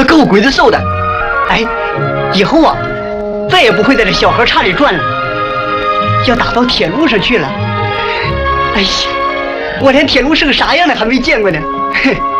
够鬼子受的。哎，以后啊，再也不会在这小河岔里转了，要打到铁路上去了。哎呀，我连铁路是个啥样的还没见过呢。哼。